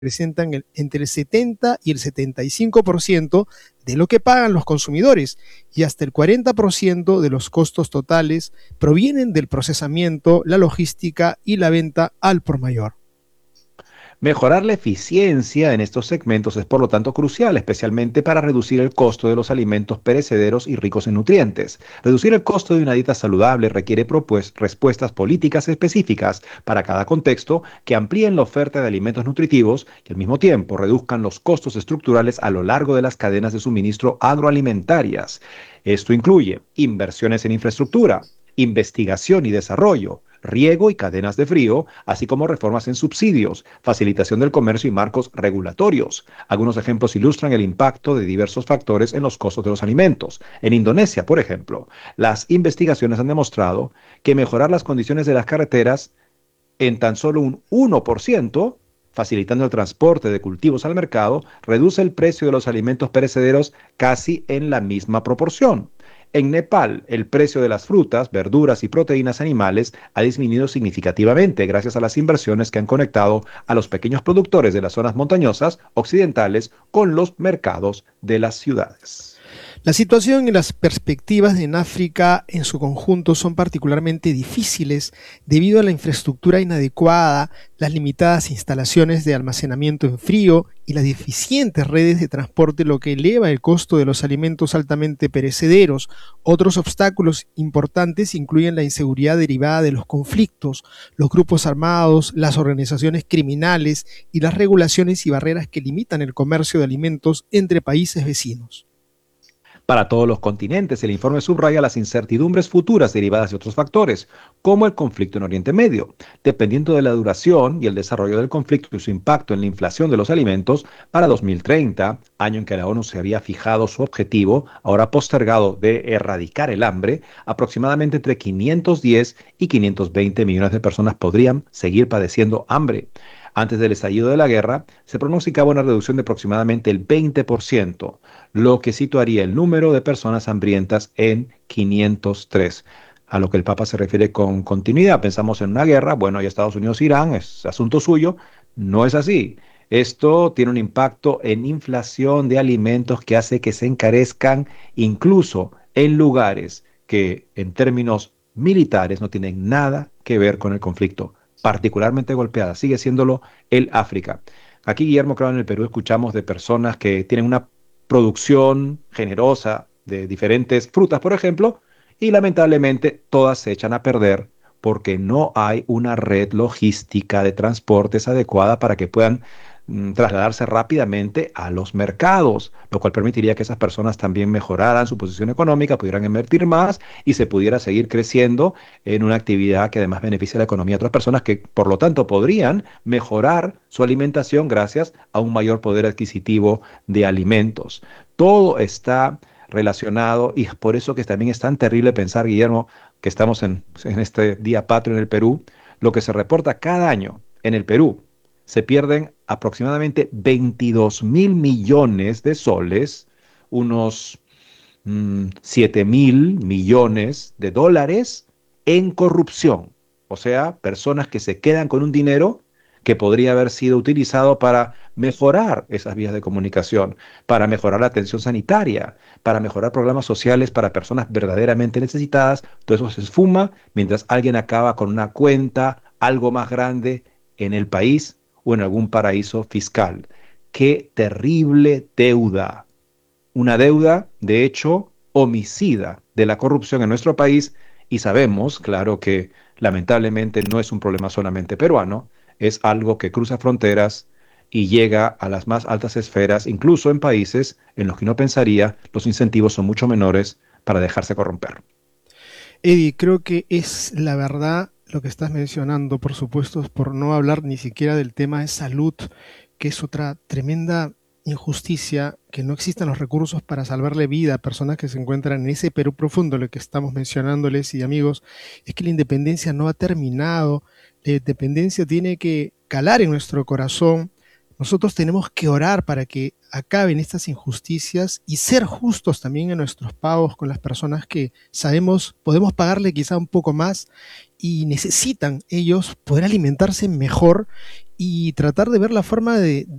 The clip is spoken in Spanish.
representan entre el 70 y el 75% de lo que pagan los consumidores, y hasta el 40% de los costos totales provienen del procesamiento, la logística y la venta al por mayor. Mejorar la eficiencia en estos segmentos es por lo tanto crucial, especialmente para reducir el costo de los alimentos perecederos y ricos en nutrientes. Reducir el costo de una dieta saludable requiere respuestas políticas específicas para cada contexto que amplíen la oferta de alimentos nutritivos y al mismo tiempo reduzcan los costos estructurales a lo largo de las cadenas de suministro agroalimentarias. Esto incluye inversiones en infraestructura, investigación y desarrollo, riego y cadenas de frío, así como reformas en subsidios, facilitación del comercio y marcos regulatorios. Algunos ejemplos ilustran el impacto de diversos factores en los costos de los alimentos. En Indonesia, por ejemplo, las investigaciones han demostrado que mejorar las condiciones de las carreteras en tan solo un 1%, facilitando el transporte de cultivos al mercado, reduce el precio de los alimentos perecederos casi en la misma proporción. En Nepal, el precio de las frutas, verduras y proteínas animales ha disminuido significativamente gracias a las inversiones que han conectado a los pequeños productores de las zonas montañosas occidentales con los mercados de las ciudades. La situación y las perspectivas en África en su conjunto son particularmente difíciles debido a la infraestructura inadecuada, las limitadas instalaciones de almacenamiento en frío y las deficientes redes de transporte, lo que eleva el costo de los alimentos altamente perecederos. Otros obstáculos importantes incluyen la inseguridad derivada de los conflictos, los grupos armados, las organizaciones criminales y las regulaciones y barreras que limitan el comercio de alimentos entre países vecinos. Para todos los continentes, el informe subraya las incertidumbres futuras derivadas de otros factores, como el conflicto en Oriente Medio. Dependiendo de la duración y el desarrollo del conflicto y su impacto en la inflación de los alimentos, para 2030, año en que la ONU se había fijado su objetivo, ahora postergado, de erradicar el hambre, aproximadamente entre 510 y 520 millones de personas podrían seguir padeciendo hambre. Antes del estallido de la guerra, se pronosticaba una reducción de aproximadamente el 20%, lo que situaría el número de personas hambrientas en 503. A lo que el Papa se refiere con continuidad. Pensamos en una guerra, bueno, y Estados Unidos-Irán es asunto suyo. No es así. Esto tiene un impacto en inflación de alimentos que hace que se encarezcan incluso en lugares que en términos militares no tienen nada que ver con el conflicto. Particularmente golpeada, sigue siéndolo el África. Aquí, Guillermo, creo en el Perú escuchamos de personas que tienen una producción generosa de diferentes frutas, por ejemplo, y lamentablemente todas se echan a perder porque no hay una red logística de transportes adecuada para que puedan trasladarse rápidamente a los mercados, lo cual permitiría que esas personas también mejoraran su posición económica, pudieran invertir más y se pudiera seguir creciendo en una actividad que además beneficia a la economía de otras personas que, por lo tanto, podrían mejorar su alimentación gracias a un mayor poder adquisitivo de alimentos. Todo está relacionado y es por eso que también es tan terrible pensar, Guillermo, que estamos en este Día Patrio en el Perú, lo que se reporta cada año en el Perú. Se pierden aproximadamente 22.000 millones de soles, unos 7.000 millones de dólares en corrupción. O sea, personas que se quedan con un dinero que podría haber sido utilizado para mejorar esas vías de comunicación, para mejorar la atención sanitaria, para mejorar programas sociales para personas verdaderamente necesitadas. Todo eso se esfuma mientras alguien acaba con una cuenta algo más grande en el país o en algún paraíso fiscal. ¡Qué terrible deuda! Una deuda, de hecho, homicida de la corrupción en nuestro país y sabemos, claro, que lamentablemente no es un problema solamente peruano, es algo que cruza fronteras y llega a las más altas esferas, incluso en países en los que uno pensaría los incentivos son mucho menores para dejarse corromper. Eddie, creo que es la verdad lo que estás mencionando, por supuesto, por no hablar ni siquiera del tema de salud, que es otra tremenda injusticia, que no existan los recursos para salvarle vida a personas que se encuentran en ese Perú profundo, lo que estamos mencionándoles y amigos, es que la independencia no ha terminado, la independencia tiene que calar en nuestro corazón, Nosotros tenemos que orar para que acaben estas injusticias y ser justos también en nuestros pagos con las personas que sabemos podemos pagarle quizá un poco más y necesitan ellos poder alimentarse mejor y tratar de ver la forma